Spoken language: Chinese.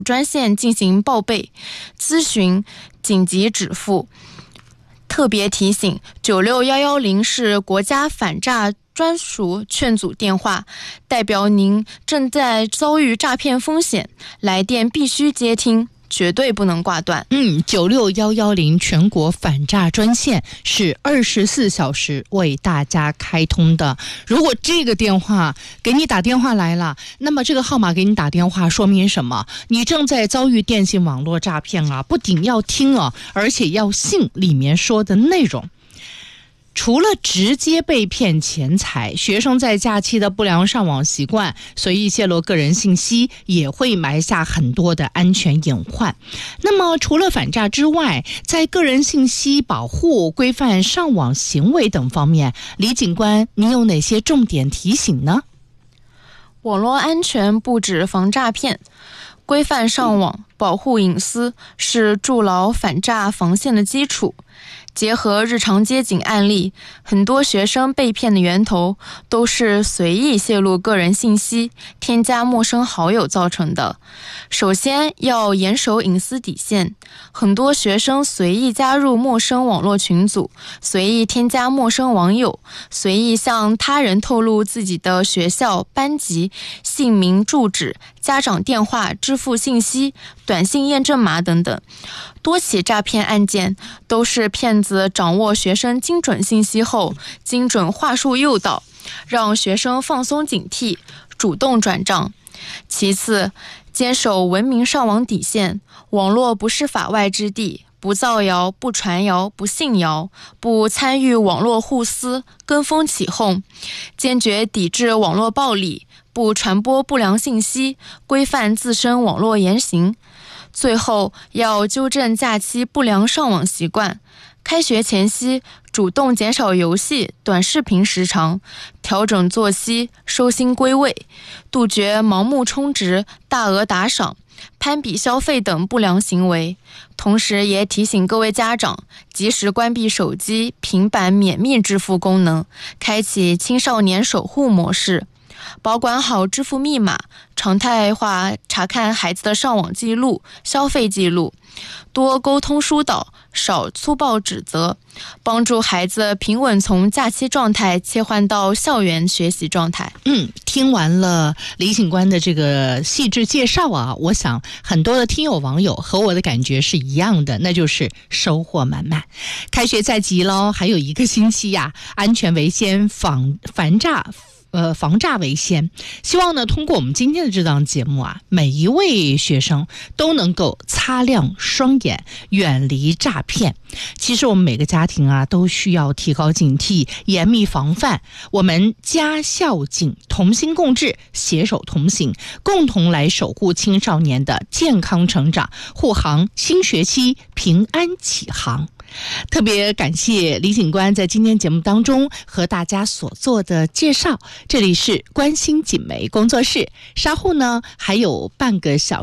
专线进行报备、咨询、紧急止付。特别提醒，96110是国家反诈专属劝阻电话，代表您正在遭遇诈骗风险，来电必须接听，绝对不能挂断。 96110全国反诈专线是24小时为大家开通的。如果这个电话给你打电话来了，那么这个号码给你打电话说明什么？你正在遭遇电信网络诈骗啊！不仅要听啊，而且要信里面说的内容。除了直接被骗钱财，学生在假期的不良上网习惯，随意泄露个人信息，也会埋下很多的安全隐患。那么除了反诈之外，在个人信息保护、规范上网行为等方面，李警官，你有哪些重点提醒呢？ 网络安全不止防诈骗，规范上网、保护隐私是筑牢反诈防线的基础。结合日常接警案例，很多学生被骗的源头都是随意泄露个人信息、添加陌生好友造成的。首先要严守隐私底线，很多学生随意加入陌生网络群组，随意添加陌生网友，随意向他人透露自己的学校、班级、姓名、住址、家长电话、支付信息、短信验证码等等。多起诈骗案件都是骗子掌握学生精准信息后，精准话术诱导，让学生放松警惕，主动转账。其次，坚守文明上网底线，网络不是法外之地，不造谣、不传谣、不信谣，不参与网络互撕、跟风起哄，坚决抵制网络暴力，不传播不良信息，规范自身网络言行。最后要纠正假期不良上网习惯，开学前夕主动减少游戏、短视频时长，调整作息，收心归位，杜绝盲目充值、大额打赏、攀比消费等不良行为。同时也提醒各位家长，及时关闭手机、平板免密支付功能，开启青少年守护模式，保管好支付密码，常态化查看孩子的上网记录、消费记录，多沟通疏导，少粗暴指责，帮助孩子平稳从假期状态切换到校园学习状态。 听完了李警官的这个细致介绍啊，我想很多的听友网友和我的感觉是一样的，那就是收获满满。开学在即喽，还有1个星期呀，安全为先，防诈为先。希望呢，通过我们今天的这档节目啊，每一位学生都能够擦亮双眼，远离诈骗。其实我们每个家庭啊，都需要提高警惕，严密防范。我们家校警同心共治，携手同行，共同来守护青少年的健康成长，护航新学期平安启航。特别感谢李警官在今天节目当中和大家所做的介绍。这里是关心锦媒工作室，稍后呢还有半个小时